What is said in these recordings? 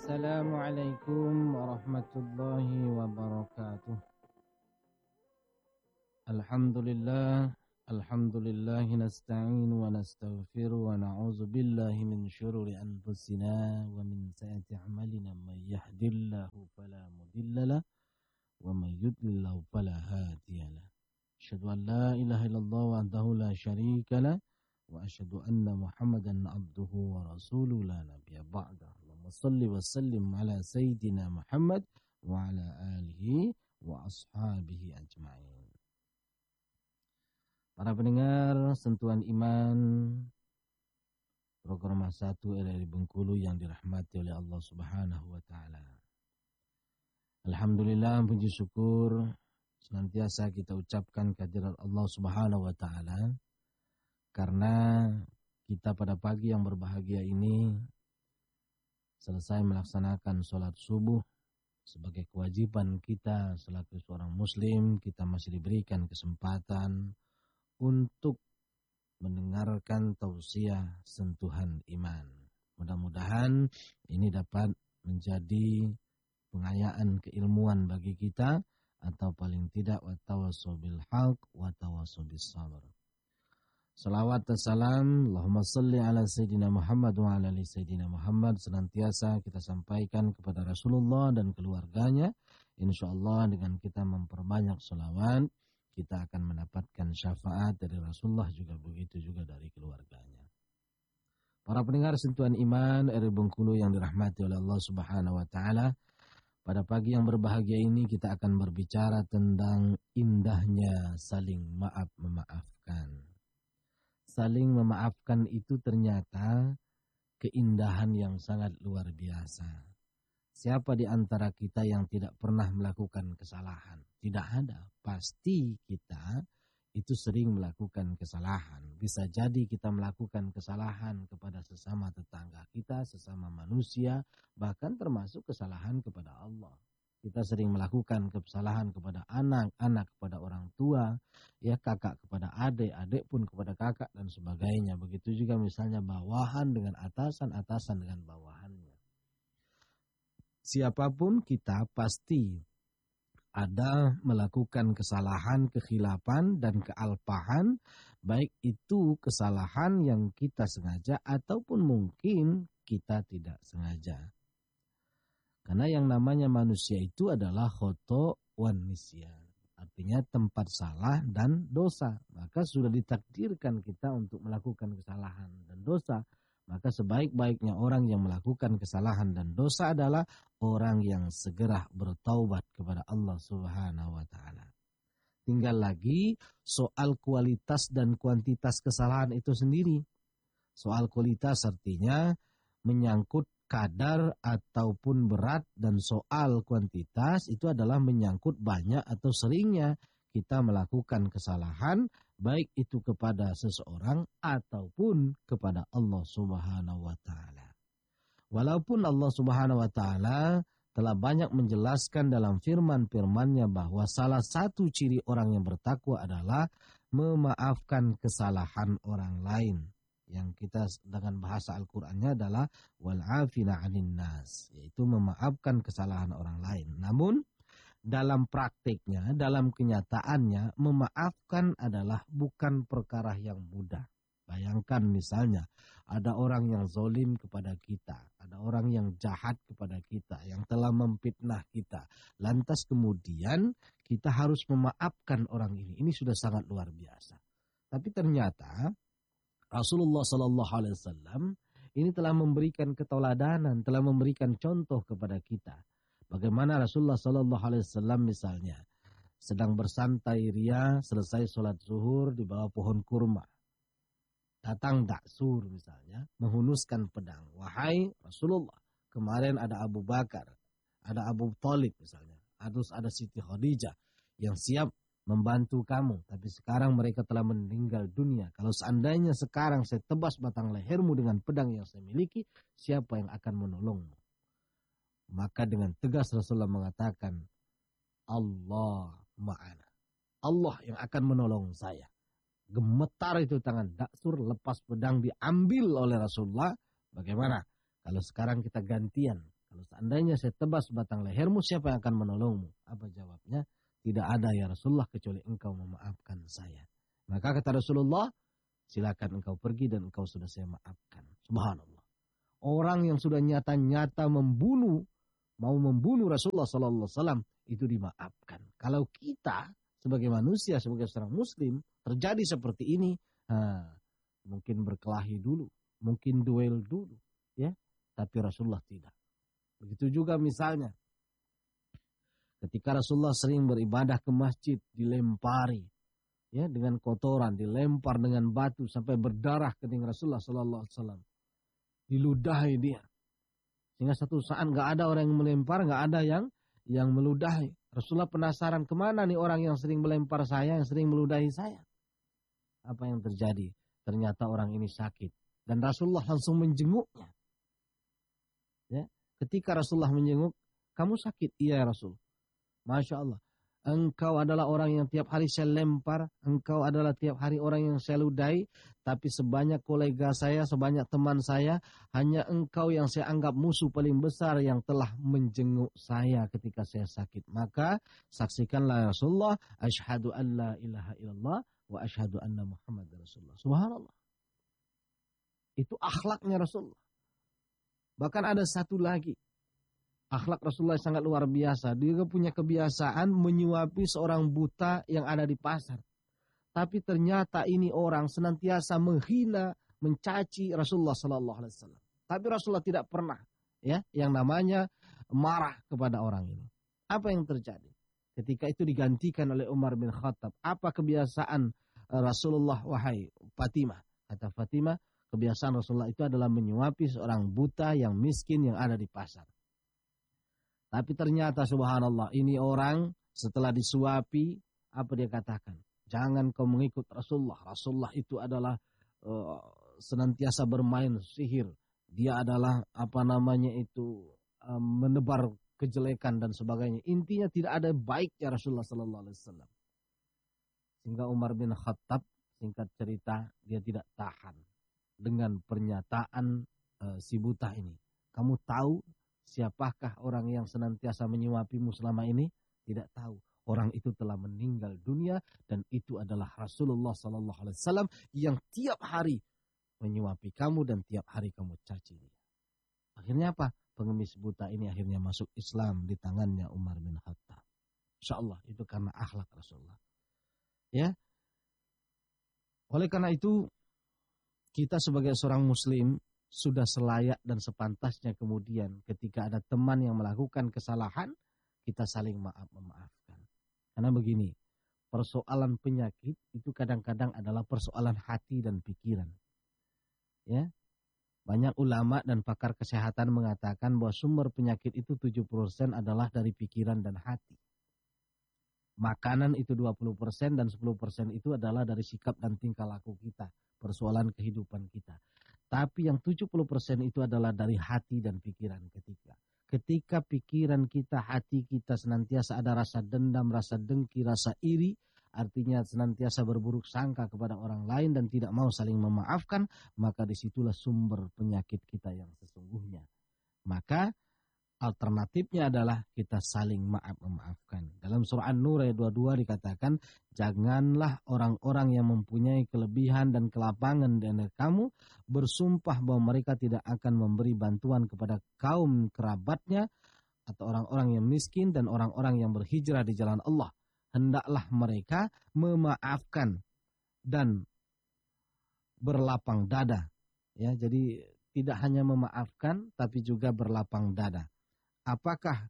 Assalamualaikum warahmatullahi wabarakatuh. Alhamdulillah, alhamdulillahi nasta'inu wa nastaghfiru wa na'udzu billahi min syururi anfusina wa min sayyiati a'malina may yahdihillahu fala mudhillalah wa may yudlilhu fala hadiyalah. Asyhadu an la ilaha illallah wahdahu la syarikalah wa asyhadu anna Muhammadan abduhu wa rasuluhu la nabiyya ba'dah. Salli wa sallim ala sayyidina Muhammad wa ala alihi wa ashabihi ajma'in. Para pendengar Sentuhan Iman, program 1 RRI Bengkulu yang dirahmati oleh Allah Subhanahu wa taala. Alhamdulillah, puji syukur senantiasa kita ucapkan kehadirat Allah Subhanahu wa taala karena kita pada pagi yang berbahagia ini selesai melaksanakan sholat subuh sebagai kewajiban kita selaku seorang muslim, kita masih diberikan kesempatan untuk mendengarkan tausiah sentuhan iman. Mudah-mudahan ini dapat menjadi pengayaan keilmuan bagi kita, atau paling tidak watawassaw bil haq watawassaw bis sabr. Salawat dan salam, Allahumma salli ala Sayyidina Muhammad wa ala ali Sayyidina Muhammad senantiasa kita sampaikan kepada Rasulullah dan keluarganya. InsyaAllah dengan kita memperbanyak salawat, kita akan mendapatkan syafaat dari Rasulullah, juga begitu juga dari keluarganya. Para pendengar Sentuhan Iman RRI Bengkulu yang dirahmati oleh Allah Subhanahu wa taala, pada pagi yang berbahagia ini kita akan berbicara tentang indahnya saling maaf memaafkan. Saling memaafkan itu ternyata keindahan yang sangat luar biasa. Siapa di antara kita yang tidak pernah melakukan kesalahan? Tidak ada. Pasti kita itu sering melakukan kesalahan. Bisa jadi kita melakukan kesalahan kepada sesama tetangga kita, sesama manusia, bahkan termasuk kesalahan kepada Allah. Kita sering melakukan kesalahan kepada anak, anak kepada orang tua, ya kakak kepada adik, adik pun kepada kakak dan sebagainya. Begitu juga misalnya bawahan dengan atasan, atasan dengan bawahannya. Siapapun kita pasti ada melakukan kesalahan, kekhilapan dan kealpahan, baik itu kesalahan yang kita sengaja ataupun mungkin kita tidak sengaja. Karena yang namanya manusia itu adalah khoto wan nisyan. Artinya tempat salah dan dosa. Maka sudah ditakdirkan kita untuk melakukan kesalahan dan dosa. Maka sebaik-baiknya orang yang melakukan kesalahan dan dosa adalah orang yang segera bertaubat kepada Allah Subhanahu wa taala. Tinggal lagi soal kualitas dan kuantitas kesalahan itu sendiri. Soal kualitas artinya menyangkut kadar ataupun berat, dan soal kuantitas itu adalah menyangkut banyak atau seringnya kita melakukan kesalahan, baik itu kepada seseorang ataupun kepada Allah Subhanahu wa taala. Walaupun Allah Subhanahu wa taala telah banyak menjelaskan dalam firman-firman-Nya bahwa salah satu ciri orang yang bertakwa adalah memaafkan kesalahan orang lain. Yang kita dengan bahasa Al-Qur'annya adalah wal'afina 'anin nas, yaitu memaafkan kesalahan orang lain. Namun dalam praktiknya, dalam kenyataannya, memaafkan adalah bukan perkara yang mudah. Bayangkan misalnya ada orang yang zalim kepada kita, ada orang yang jahat kepada kita, yang telah memfitnah kita. Lantas kemudian kita harus memaafkan orang ini. Ini sudah sangat luar biasa. Tapi ternyata Rasulullah Sallallahu Alaihi Wasallam ini telah memberikan keteladanan, telah memberikan contoh kepada kita. Bagaimana Rasulullah Sallallahu Alaihi Wasallam misalnya sedang bersantai ria, selesai sholat zuhur di bawah pohon kurma. Datang daksur misalnya, menghunuskan pedang. Wahai Rasulullah, kemarin ada Abu Bakar, ada Abu Thalib misalnya, terus ada Siti Khadijah yang siap membantu kamu, tapi sekarang mereka telah meninggal dunia. Kalau seandainya sekarang saya tebas batang lehermu dengan pedang yang saya miliki, siapa yang akan menolongmu? Maka dengan tegas Rasulullah mengatakan, Allah ma'ana. Allah yang akan menolong saya. Gemetar itu tangan daksur, lepas pedang diambil oleh Rasulullah. Bagaimana? Kalau sekarang kita gantian. Kalau seandainya saya tebas batang lehermu, siapa yang akan menolongmu? Apa jawabnya? Tidak ada ya Rasulullah kecuali engkau memaafkan saya. Maka kata Rasulullah, silakan engkau pergi dan engkau sudah saya maafkan. Subhanallah. Orang yang sudah nyata-nyata mau membunuh Rasulullah Sallallahu Alaihi Wasallam itu dimaafkan. Kalau kita sebagai manusia, sebagai seorang Muslim terjadi seperti ini, mungkin berkelahi dulu, mungkin duel dulu, ya. Tapi Rasulullah tidak. Begitu juga misalnya ketika Rasulullah sering beribadah ke masjid, dilempari ya dengan kotoran, dilempar dengan batu sampai berdarah kening Rasulullah Sallallahu Alaihi Wasallam, diludahi dia. Sehingga satu saat nggak ada orang yang melempar, nggak ada yang meludahi. Rasulullah penasaran kemana nih orang yang sering melempar saya, yang sering meludahi saya. Apa yang terjadi? Ternyata orang ini sakit dan Rasulullah langsung menjenguknya. Ya, ketika Rasulullah menjenguk, kamu sakit? Iya ya Rasul. Masya Allah. Engkau adalah orang yang tiap hari saya lempar. Engkau adalah tiap hari orang yang saya ludahi. Tapi sebanyak kolega saya, sebanyak teman saya, hanya engkau yang saya anggap musuh paling besar yang telah menjenguk saya ketika saya sakit. Maka saksikanlah Rasulullah. Asyhadu an la ilaha illallah wa asyhadu anna Muhammad Rasulullah. Subhanallah. Itu akhlaknya Rasulullah. Bahkan ada satu lagi. Akhlak Rasulullah sangat luar biasa. Dia punya kebiasaan menyuapi seorang buta yang ada di pasar. Tapi ternyata ini orang senantiasa menghina, mencaci Rasulullah Sallallahu Alaihi Wasallam. Tapi Rasulullah tidak pernah yang namanya marah kepada orang ini. Apa yang terjadi? Ketika itu digantikan oleh Umar bin Khattab. Apa kebiasaan Rasulullah, wahai Fatimah? Kata Fatimah, kebiasaan Rasulullah itu adalah menyuapi seorang buta yang miskin yang ada di pasar. Tapi ternyata subhanallah ini orang setelah disuapi, apa dia katakan? Jangan kau mengikut Rasulullah. Rasulullah itu adalah senantiasa bermain sihir. Dia adalah menebar kejelekan dan sebagainya. Intinya tidak ada baiknya Rasulullah Sallallahu Alaihi Wasallam. Sehingga Umar bin Khattab, singkat cerita, dia tidak tahan dengan pernyataan si buta ini. Kamu tahu siapakah orang yang senantiasa menyuapimu selama ini? Tidak tahu. Orang itu telah meninggal dunia dan itu adalah Rasulullah Sallallahu Alaihi Wasallam yang tiap hari menyuapi kamu dan tiap hari kamu caci dia. Akhirnya apa? Pengemis buta ini akhirnya masuk Islam di tangannya Umar bin Khattab. Insyaallah itu karena akhlak Rasulullah. Ya. Oleh karena itu kita sebagai seorang Muslim sudah selayak dan sepantasnya kemudian ketika ada teman yang melakukan kesalahan, kita saling memaafkan. Karena begini, persoalan penyakit itu kadang-kadang adalah persoalan hati dan pikiran. Ya, banyak ulama dan pakar kesehatan mengatakan bahwa sumber penyakit itu 70% adalah dari pikiran dan hati. Makanan itu 20% dan 10% itu adalah dari sikap dan tingkah laku kita, persoalan kehidupan kita. Tapi yang 70% itu adalah dari hati dan pikiran ketika. Ketika pikiran kita, hati kita senantiasa ada rasa dendam, rasa dengki, rasa iri. Artinya senantiasa berburuk sangka kepada orang lain dan tidak mau saling memaafkan. Maka disitulah sumber penyakit kita yang sesungguhnya. Maka alternatifnya adalah kita saling memaafkan. Dalam surah An-Nur ayat 22 dikatakan, janganlah orang-orang yang mempunyai kelebihan dan kelapangan di antara kamu bersumpah bahwa mereka tidak akan memberi bantuan kepada kaum kerabatnya atau orang-orang yang miskin dan orang-orang yang berhijrah di jalan Allah. Hendaklah mereka memaafkan dan berlapang dada. Ya, jadi tidak hanya memaafkan tapi juga berlapang dada. Apakah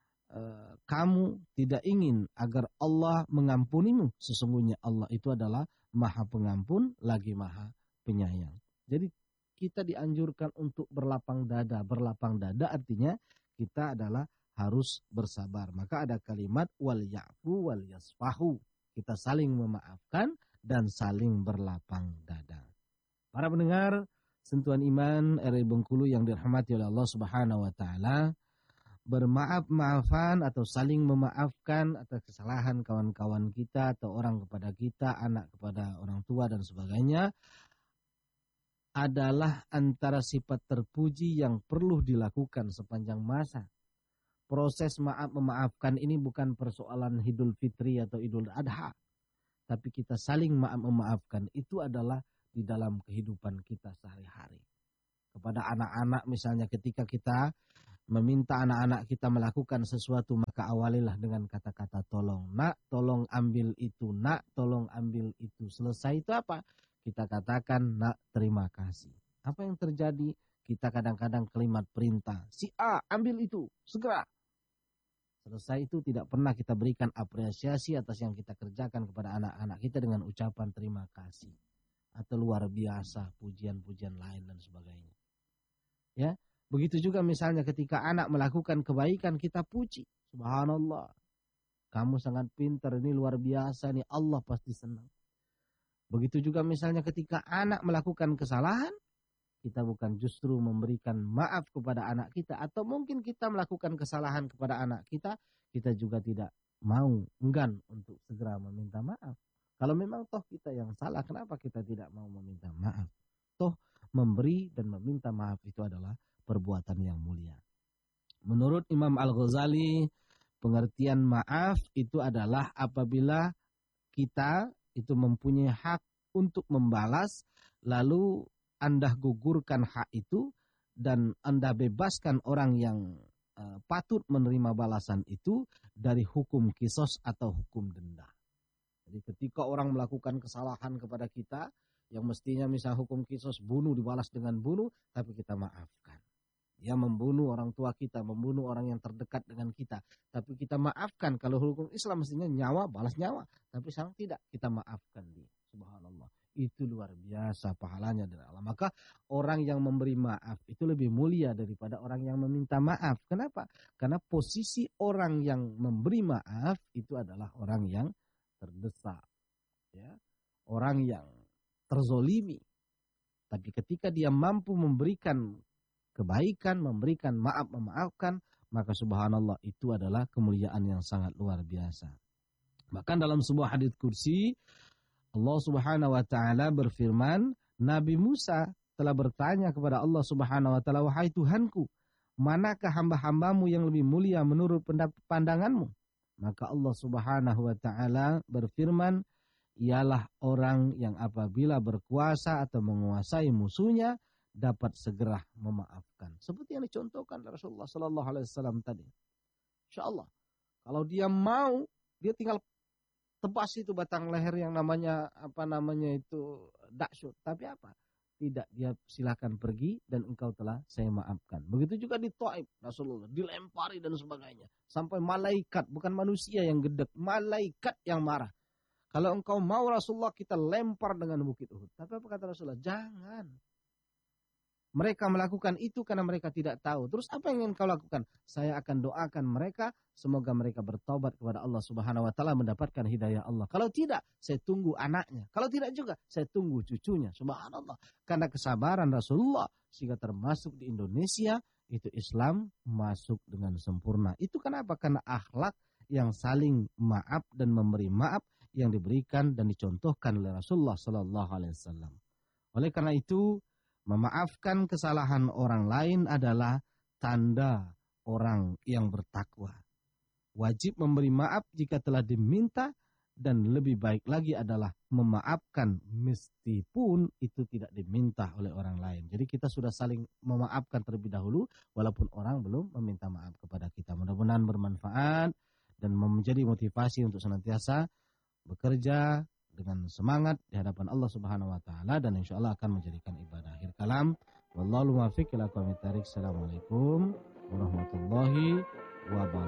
kamu tidak ingin agar Allah mengampunimu? Sesungguhnya Allah itu adalah Maha Pengampun lagi Maha Penyayang. Jadi kita dianjurkan untuk berlapang dada. Berlapang dada artinya kita adalah harus bersabar. Maka ada kalimat wal ya'fu wal yasfahu. Kita saling memaafkan dan saling berlapang dada. Para pendengar Sentuhan Iman RRI Bengkulu yang dirahmati oleh Allah Subhanahu wa taala, bermaaf-maafan atau saling memaafkan atas kesalahan kawan-kawan kita, atau orang kepada kita, anak kepada orang tua dan sebagainya, adalah suatu hal yang sangat penting. Karena Rasulullah SAW sering bersabda, "Man sanna fil islami sunnatan hasanah falahu ajruha wa ajru man amila biha." Artinya, ketika kita melakukan kesalahan kepada kawan kita atau orang kepada kita, anak kepada orang tua dan sebagainya, bermaaf-maafan atau saling memaafkan adalah antara sifat terpuji yang perlu dilakukan sepanjang masa. Proses maaf memaafkan ini bukan persoalan Idul Fitri atau Idul Adha, tapi kita saling maaf memaafkan itu adalah di dalam kehidupan kita sehari-hari. Kepada anak-anak misalnya, ketika kita meminta anak-anak kita melakukan sesuatu, maka awalilah dengan kata-kata tolong. Nak, tolong ambil itu. Nak, tolong ambil itu. Selesai itu apa? Kita katakan, nak, terima kasih. Apa yang terjadi? Kita kadang-kadang kalimat perintah. Si A, ambil itu. Segera. Selesai itu tidak pernah kita berikan apresiasi atas yang kita kerjakan kepada anak-anak kita dengan ucapan terima kasih. Atau luar biasa, pujian-pujian lain dan sebagainya. Ya, begitu juga misalnya ketika anak melakukan kebaikan, kita puji. Subhanallah. Kamu sangat pintar, ini luar biasa, nih Allah pasti senang. Begitu juga misalnya ketika anak melakukan kesalahan, kita bukan justru memberikan maaf kepada anak kita, atau mungkin kita melakukan kesalahan kepada anak kita, kita juga tidak mau, enggan untuk segera meminta maaf. Kalau memang toh kita yang salah, kenapa kita tidak mau meminta maaf? Toh memberi dan meminta maaf itu adalah perbuatan yang mulia. Menurut Imam Al-Ghazali, pengertian maaf itu adalah apabila kita itu mempunyai hak untuk membalas, lalu Anda gugurkan hak itu dan Anda bebaskan orang yang patut menerima balasan itu dari hukum kisos atau hukum denda. Jadi ketika orang melakukan kesalahan kepada kita, yang mestinya misal hukum kisos bunuh dibalas dengan bunuh, tapi kita maafkan. Dia membunuh orang tua kita, membunuh orang yang terdekat dengan kita, tapi kita maafkan. Kalau hukum Islam mestinya nyawa balas nyawa, tapi sekarang tidak, kita maafkan dia. Subhanallah. Itu luar biasa pahalanya dari Allah. Maka orang yang memberi maaf itu lebih mulia daripada orang yang meminta maaf. Kenapa? Karena posisi orang yang memberi maaf itu adalah orang yang terdesak, ya, orang yang terzolimi. Tapi ketika dia mampu memberikan kebaikan, memberikan maaf, memaafkan, maka subhanallah itu adalah kemuliaan yang sangat luar biasa. Bahkan dalam sebuah hadits kursi, Allah Subhanahu wa taala berfirman, Nabi Musa telah bertanya kepada Allah Subhanahu wa taala, wahai Tuhanku, manakah hamba-hambamu yang lebih mulia menurut pandanganmu? Maka Allah Subhanahu wa taala berfirman, ialah orang yang apabila berkuasa atau menguasai musuhnya dapat segera memaafkan. Seperti yang dicontohkan Rasulullah sallallahu alaihi wasallam tadi. Insyaallah, kalau dia mau, dia tinggal tebas itu batang leher yang namanya itu daksyut. Tapi apa? Tidak, dia silakan pergi dan engkau telah saya maafkan. Begitu juga di Taif, Rasulullah dilempari dan sebagainya. Sampai malaikat, bukan manusia yang gedek, malaikat yang marah. Kalau engkau mau Rasulullah, kita lempar dengan bukit Uhud. Tapi apa kata Rasulullah? Jangan. Mereka melakukan itu karena mereka tidak tahu. Terus apa yang ingin kau lakukan? Saya akan doakan mereka, semoga mereka bertobat kepada Allah Subhanahu wa taala, mendapatkan hidayah Allah. Kalau tidak, saya tunggu anaknya. Kalau tidak juga, saya tunggu cucunya. Subhanallah. Karena kesabaran Rasulullah sehingga termasuk di Indonesia itu Islam masuk dengan sempurna. Itu kenapa? Karena akhlak yang saling maaf dan memberi maaf yang diberikan dan dicontohkan oleh Rasulullah sallallahu alaihi wasallam. Oleh karena itu, memaafkan kesalahan orang lain adalah tanda orang yang bertakwa. Wajib memberi maaf jika telah diminta, dan lebih baik lagi adalah memaafkan meskipun itu tidak diminta oleh orang lain. Jadi kita sudah saling memaafkan terlebih dahulu walaupun orang belum meminta maaf kepada kita. Mudah-mudahan bermanfaat dan menjadi motivasi untuk senantiasa bekerja dengan semangat di hadapan Allah Subhanahu wa taala, dan insyaallah akan menjadikan ibadah akhir kalam. Wallahu muwaffiq ila aqwamit thariq. Assalamualaikum warahmatullahi wabarakatuh.